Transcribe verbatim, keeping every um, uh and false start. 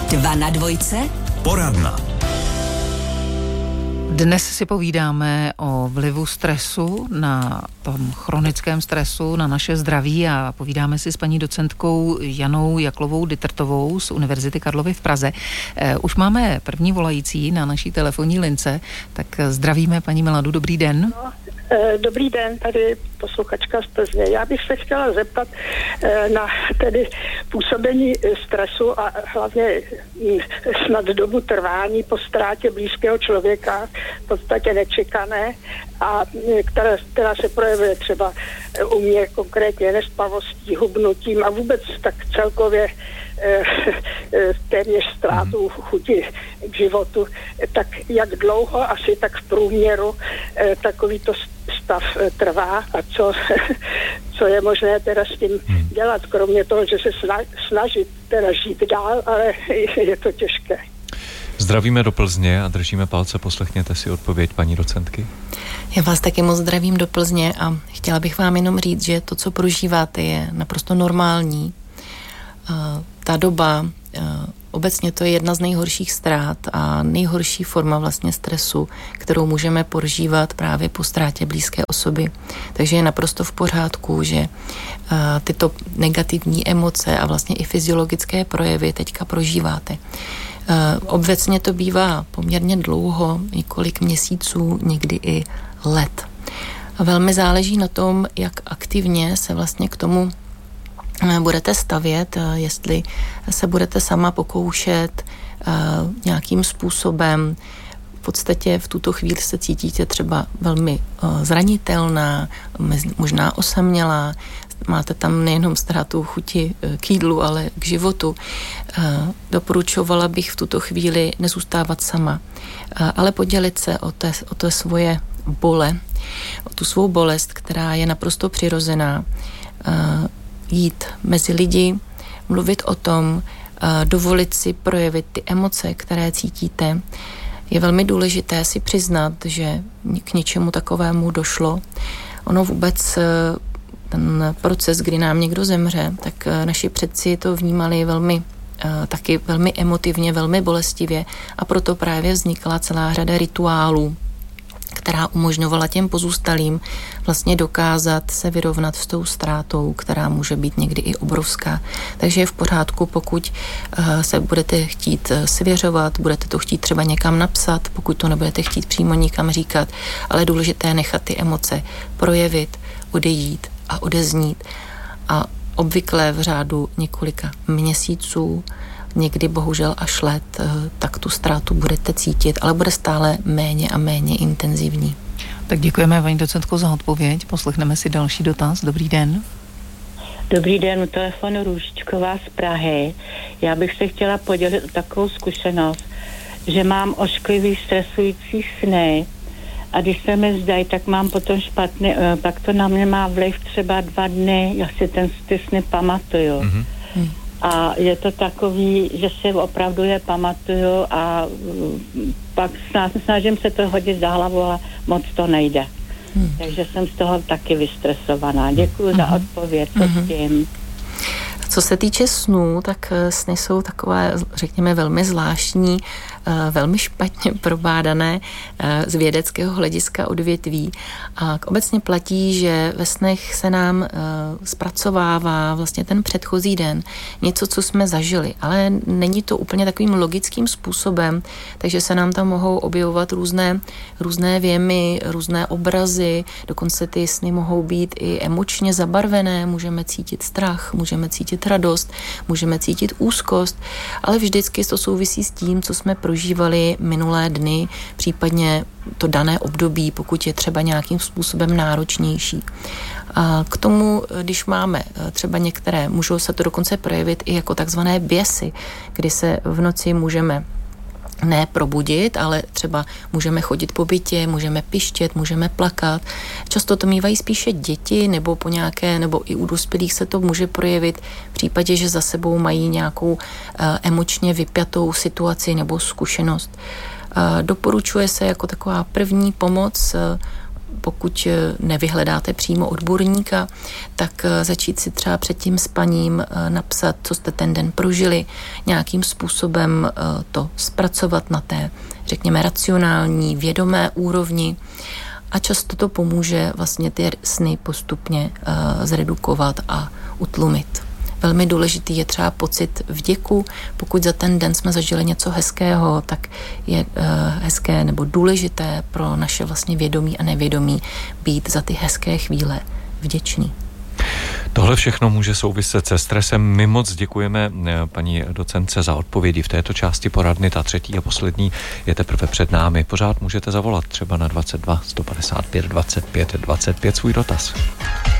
Dva na dvojce. Poradna. Dnes si povídáme o vlivu stresu, na tom chronickém stresu, na naše zdraví a povídáme si s paní docentkou Janou Jaklovou-Dittrtovou z Univerzity Karlovy v Praze. Už máme první volající na naší telefonní lince, tak zdravíme paní Miladu, dobrý den. No, dobrý den, tady posluchačka z Plzně. Já bych se chtěla zeptat na tedy působení stresu a hlavně snad dobu trvání po ztrátě blízkého člověka, v podstatě nečekané, a která, která se projevuje třeba u mě konkrétně nespavostí, hubnutím a vůbec tak celkově téměř ztrátu chuti k životu. Tak jak dlouho, asi tak v průměru takovýto stav trvá a co, co je možné teda s tím dělat, kromě toho, že se snažit teda žít dál, ale je to těžké. Zdravíme do Plzně a držíme palce, poslechněte si odpověď paní docentky. Já vás taky moc zdravím do Plzně a chtěla bych vám jenom říct, že to, co prožíváte, je naprosto normální. Ta doba, obecně to je jedna z nejhorších ztrát a nejhorší forma vlastně stresu, kterou můžeme prožívat právě po ztrátě blízké osoby. Takže je naprosto v pořádku, že tyto negativní emoce a vlastně i fyziologické projevy teďka prožíváte. Obecně to bývá poměrně dlouho, několik měsíců, někdy i let. Velmi záleží na tom, jak aktivně se vlastně k tomu budete stavět, jestli se budete sama pokoušet nějakým způsobem. V podstatě v tuto chvíli se cítíte třeba velmi zranitelná, možná osamělá, máte tam nejenom ztrátu chuti k jídlu, ale k životu. Doporučovala bych v tuto chvíli nezůstávat sama, ale podělit se o té, o té svoje bole, o tu svou bolest, která je naprosto přirozená. Jít mezi lidi, mluvit o tom, dovolit si projevit ty emoce, které cítíte. Je velmi důležité si přiznat, že k něčemu takovému došlo. Ono vůbec ten proces, kdy nám někdo zemře, tak naši předci to vnímali velmi, taky velmi emotivně, velmi bolestivě a proto právě vznikla celá řada rituálů, která umožňovala těm pozůstalým vlastně dokázat se vyrovnat s tou ztrátou, která může být někdy i obrovská. Takže je v pořádku, pokud se budete chtít svěřovat, budete to chtít třeba někam napsat, pokud to nebudete chtít přímo nikam říkat, ale důležité je nechat ty emoce projevit, odejít a odeznít. A obvykle v řádu několika měsíců, někdy bohužel až let, tak tu ztrátu budete cítit, ale bude stále méně a méně intenzivní. Tak děkujeme, paní docentko, za odpověď. Poslechneme si další dotaz. Dobrý den. Dobrý den, u telefonu Růžičková z Prahy. Já bych se chtěla podělit o takovou zkušenost, že mám ošklivý stresující sny a když se mi zdají, tak mám potom špatný, pak to na mě má vliv třeba dva dny, já si ten, ty sny pamatuju. Mm-hmm. A je to takový, že si opravdu je pamatuju a pak snažím se to hodit za hlavu, ale moc to nejde. Hmm. Takže jsem z toho taky vystresovaná. Děkuji hmm. za odpověď. Co hmm. s tím? Co se týče snů, tak sny jsou takové, řekněme, velmi zvláštní, velmi špatně probádané z vědeckého hlediska odvětví. A obecně platí, že ve snech se nám zpracovává vlastně ten předchozí den něco, co jsme zažili, ale není to úplně takovým logickým způsobem, takže se nám tam mohou objevovat různé, různé věmy, různé obrazy, dokonce ty sny mohou být i emočně zabarvené, můžeme cítit strach, můžeme cítit radost, můžeme cítit úzkost, ale vždycky to souvisí s tím, co jsme prožívali minulé dny, případně to dané období, pokud je třeba nějakým způsobem náročnější. A k tomu, když máme třeba některé, můžou se to dokonce projevit i jako takzvané běsy, kdy se v noci můžeme ne probudit, ale třeba můžeme chodit po bytě, můžeme pištět, můžeme plakat. Často to mívají spíše děti nebo po nějaké, nebo i u dospělých se to může projevit v případě, že za sebou mají nějakou uh, emočně vypjatou situaci nebo zkušenost. Uh, doporučuje se jako taková první pomoc uh, pokud nevyhledáte přímo odborníka, tak začít si třeba před tím spaním napsat, co jste ten den prožili, nějakým způsobem to zpracovat na té, řekněme, racionální, vědomé úrovni a často to pomůže vlastně ty sny postupně zredukovat a utlumit. Velmi důležitý je třeba pocit vděku. Pokud za ten den jsme zažili něco hezkého, tak je uh, hezké nebo důležité pro naše vlastně vědomí a nevědomí být za ty hezké chvíle vděčný. Tohle všechno může souviset se stresem. My moc děkujeme paní docentce za odpovědi v této části poradny. Ta třetí a poslední je teprve před námi. Pořád můžete zavolat třeba na dvacet dva sto padesát pět dvacet pět dvacet pět svůj dotaz.